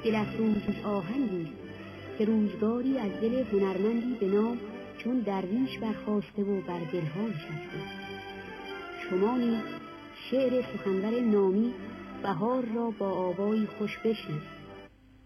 دلفروز آهنگی که روزگاری از دل هنرمندی به نام چون درویش برخاسته و بر دلها نشسته. شما نیز شعر سخنور نامی بهار را با آوایی خوش بشنوید.